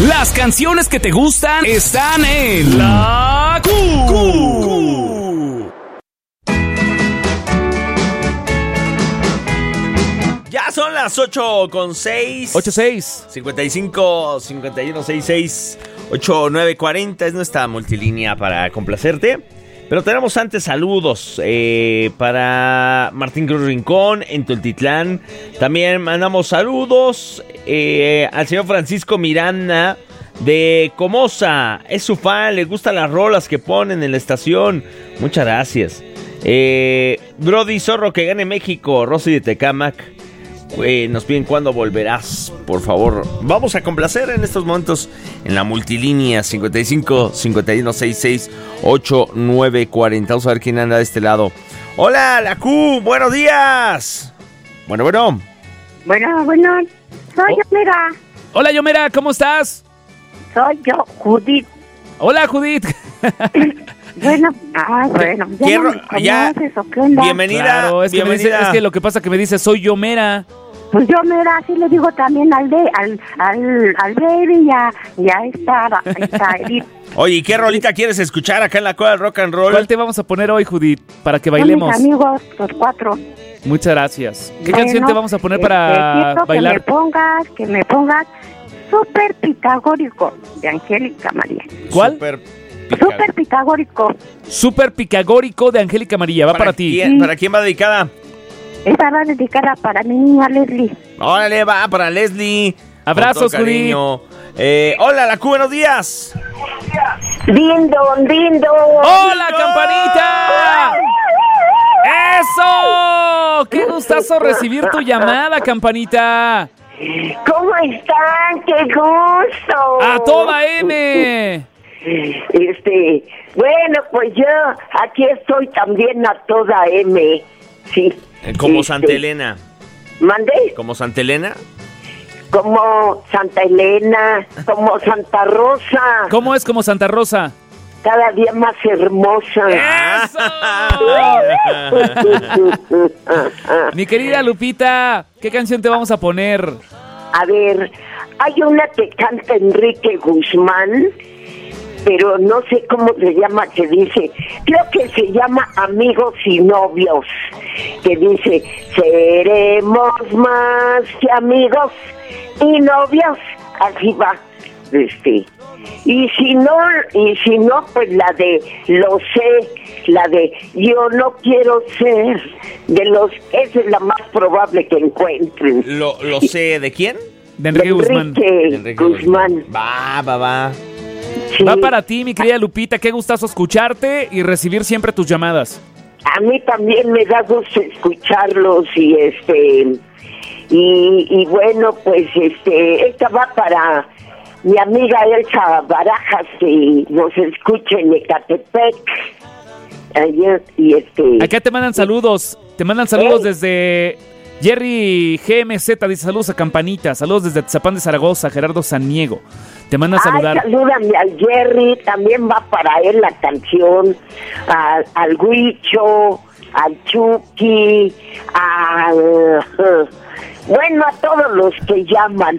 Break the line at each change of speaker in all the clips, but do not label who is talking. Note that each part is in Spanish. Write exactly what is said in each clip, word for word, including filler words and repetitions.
Las canciones que te gustan están en La Q. Q.
Ya son las ocho con seis.
ocho seis.
cincuenta y cinco, cincuenta y uno, sesenta y seis, ochenta y nueve, cuarenta es nuestra multilínea para complacerte. Pero tenemos antes saludos eh, para Martín Cruz Rincón en Tultitlán. También mandamos saludos eh, al señor Francisco Miranda de Comoza. Es su fan, le gustan las rolas que ponen en la estación. Muchas gracias. Eh, Brody Zorro, que gane México. Rosy de Tecámac. Eh, nos piden cuándo volverás, por favor. Vamos a complacer en estos momentos en la multilínea cincuenta y cinco, cincuenta y uno, sesenta y seis, ochenta y nueve, cuarenta. Vamos a ver quién anda de este lado. Hola, la Q, buenos días. Bueno, bueno.
Bueno, bueno, soy
Oh.
Yomera.
Hola, Yomera, ¿cómo estás?
Soy yo, Judith.
Hola, Judith.
Bueno, ah, bueno, ya
Quiero-
no me
ya-
conoces, ¿o qué onda?
Bienvenida,
Claro, es que, me dice-
bienvenida.
es que lo que pasa que me dice soy Yomera.
Pues Yomera, así le digo también al de, al, al, al baby, ya, ya está, está Edith.
Oye, ¿y qué rolita quieres escuchar acá en la Cueva del Rock and Roll?
¿Cuál te vamos a poner hoy, Judith? Para que
Son
bailemos.
mis amigos, los cuatro.
Muchas gracias. ¿Qué
Bueno,
canción te vamos a poner
este,
para
quiero
bailar?
Que me pongas, que me pongas Súper Pitagórico, de Angélica María.
¿Cuál?
Super pica-
Súper Pitagórico.
Súper Picagórico de Angélica María. Va para, ti.
quién- ¿Para quién va dedicada?
Esta va dedicada para mi niña Leslie.
Órale, va para Leslie.
Abrazos,
Con todo cariño. Eh, hola, la Q, buenos días.
Lindo, lindo.
¡Hola, campanita! ¡Eso! ¡Qué gustazo recibir tu llamada, campanita!
¿Cómo están? ¡Qué gusto!
¡A toda M!
Este, bueno, pues yo aquí estoy también a toda M. Sí.
Eh, Como
Este,
Santa Elena.
¿Mandé?
¿Como Santa Elena?
Como Santa Elena, como Santa Rosa.
¿Cómo es como Santa Rosa?
Cada día más hermosa.
¡Eso! Mi querida Lupita, ¿qué canción te vamos a poner?
A ver, hay una que canta Enrique Guzmán, pero no sé cómo se llama, que dice, creo que se llama Amigos y Novios, que dice, seremos más que amigos y novios, así va, este, y si no, y si no, pues la de lo sé, la de yo no quiero ser, de los, esa es la más probable que encuentren.
Lo, lo sé, ¿de quién?
De Enrique Guzmán.
Enrique
De Enrique
Guzmán.
Va, va, va.
Sí.
Va para ti, mi querida Lupita. Qué gustazo escucharte y recibir siempre tus llamadas.
A mí también me da gusto escucharlos y este y, y bueno, pues este esta va para mi amiga Elsa Barajas, que nos escucha en Ecatepec. Ayer, y este
Acá te mandan saludos. Te mandan saludos
Hey.
desde Jerry G M Z. Dice saludos a Campanita. Saludos desde Tzapán de Zaragoza. Gerardo Saniego. Te mandan a
Ay,
saludar.
salúdame al Jerry, también va para él la canción, al, al Huicho, al Chucky, al... Bueno, a todos los que llaman.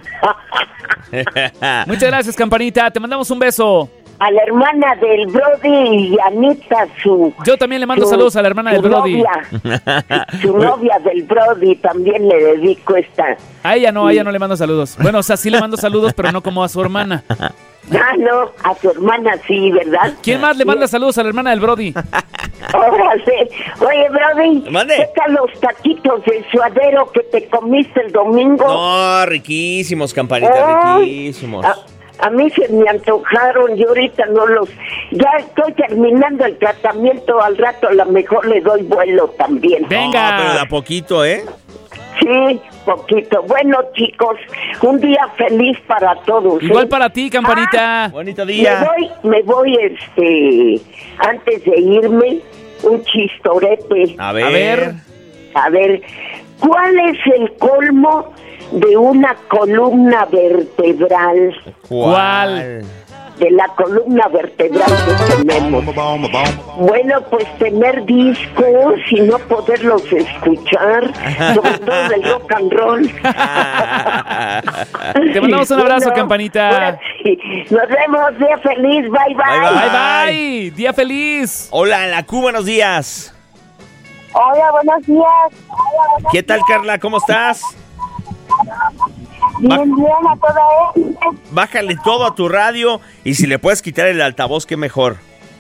Muchas gracias, Campanita. Te mandamos un beso.
A la hermana del Brody y Anita, su...
Yo también le mando
su-
saludos a la hermana
su
del Brody.
Novia, su novia del Brody, también le dedico esta.
A ella no, a ella no le mando saludos. Bueno, o sea, sí le mando saludos, pero no como a su hermana.
Ah, no, a su hermana sí, ¿verdad?
¿Quién más le manda saludos a la hermana del Brody?
Órale. Oye, Brody,
Mande.
¿qué tal los taquitos de suadero que te comiste el domingo?
No, riquísimos, campanita,
Ay,
riquísimos.
A, a mí se me antojaron, yo ahorita no los... Ya estoy terminando el tratamiento, al rato a lo mejor le doy vuelo también.
Venga.
No, pero de a poquito, ¿eh?
Sí, poquito. Bueno, chicos, un día feliz para todos. ¿eh?
Igual para ti, Campanita.
Bonito
Me
día.
voy, me voy, este, antes de irme, un chistorete.
A ver.
A ver.
A ver, ¿cuál es el colmo de una columna vertebral?
¿Cuál?
De la columna vertebral que tenemos. Bueno, pues tener discos y no poderlos escuchar, sobre todo del rock and roll.
Te mandamos un abrazo,
Bueno,
Campanita.
ahora Nos vemos, día feliz, bye bye.
Bye,
Bye, bye. Día feliz.
Hola, la Q, buenos días.
Hola, buenos días. Hola, buenos
¿Qué tal, Carla? ¿Cómo estás?
días. Bien, bien, a toda él.
Bájale todo a tu radio y si le puedes quitar el altavoz, qué mejor.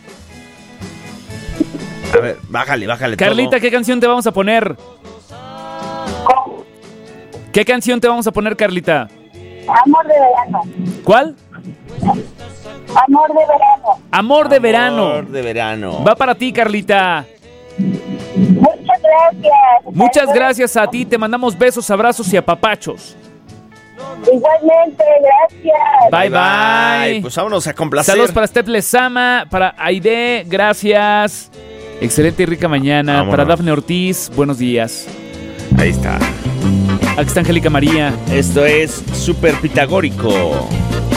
A ver, bájale, bájale
Carlita,
todo.
¿qué canción te vamos a poner? ¿Qué canción te vamos a poner, Carlita?
Amor de verano.
¿Cuál?
Amor de verano.
Amor de verano.
Amor de verano.
Va para ti, Carlita.
Muchas gracias.
Muchas gracias a ti. Te mandamos besos, abrazos y apapachos.
Igualmente, gracias.
Bye, bye.
Pues vámonos a complacer.
Saludos para Steph Lezama, para Aide, gracias. Excelente y rica mañana.
Vámonos.
Para Dafne Ortiz, buenos días.
Ahí está.
Aquí está Angélica María.
Esto es Super Pitagórico.